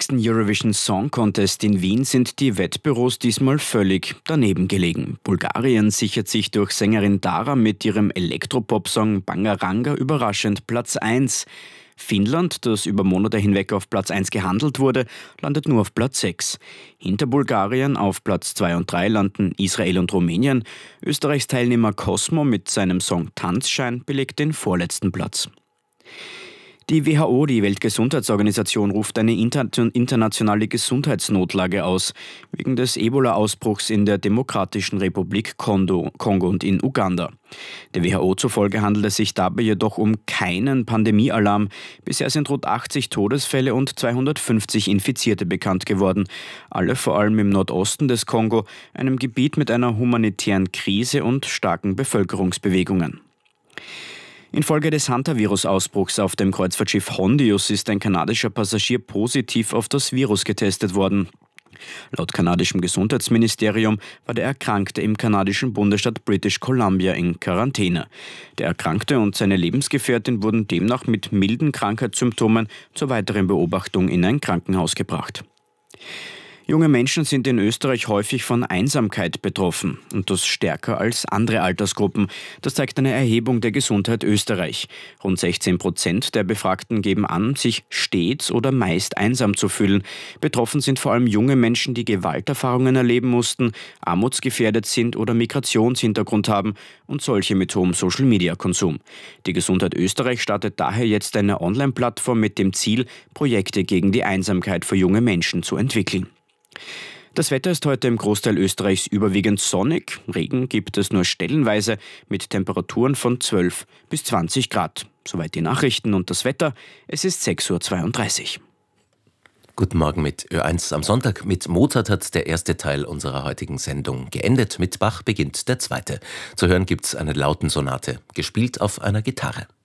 letzten Eurovision Song Contest in Wien sind die Wettbüros diesmal völlig daneben gelegen. Bulgarien sichert sich durch Sängerin Dara mit ihrem Elektropop-Song Bangaranga überraschend Platz 1. Finnland, das über Monate hinweg auf Platz 1 gehandelt wurde, landet nur auf Platz 6. Hinter Bulgarien auf Platz 2 und 3 landen Israel und Rumänien. Österreichs Teilnehmer Cosmo mit seinem Song Tanzschein belegt den vorletzten Platz. Die WHO, die Weltgesundheitsorganisation, ruft eine internationale Gesundheitsnotlage aus, wegen des Ebola-Ausbruchs in der Demokratischen Republik Kongo und in Uganda. Der WHO zufolge handelt es sich dabei jedoch um keinen Pandemiealarm. Bisher sind rund 80 Todesfälle und 250 Infizierte bekannt geworden. Alle vor allem im Nordosten des Kongo, einem Gebiet mit einer humanitären Krise und starken Bevölkerungsbewegungen. Infolge des Hantavirus-Ausbruchs auf dem Kreuzfahrtschiff Hondius ist ein kanadischer Passagier positiv auf das Virus getestet worden. Laut kanadischem Gesundheitsministerium war der Erkrankte im kanadischen Bundesstaat British Columbia in Quarantäne. Der Erkrankte und seine Lebensgefährtin wurden demnach mit milden Krankheitssymptomen zur weiteren Beobachtung in ein Krankenhaus gebracht. Junge Menschen sind in Österreich häufig von Einsamkeit betroffen und das stärker als andere Altersgruppen. Das zeigt eine Erhebung der Gesundheit Österreich. Rund 16% der Befragten geben an, sich stets oder meist einsam zu fühlen. Betroffen sind vor allem junge Menschen, die Gewalterfahrungen erleben mussten, armutsgefährdet sind oder Migrationshintergrund haben und solche mit hohem Social-Media-Konsum. Die Gesundheit Österreich startet daher jetzt eine Online-Plattform mit dem Ziel, Projekte gegen die Einsamkeit für junge Menschen zu entwickeln. Das Wetter ist heute im Großteil Österreichs überwiegend sonnig. Regen gibt es nur stellenweise mit Temperaturen von 12 bis 20 Grad. Soweit die Nachrichten und das Wetter. Es ist 6:32 Uhr. Guten Morgen mit Ö1 am Sonntag. Mit Mozart hat der erste Teil unserer heutigen Sendung geendet. Mit Bach beginnt der zweite. Zu hören gibt's eine Lautensonate, gespielt auf einer Gitarre.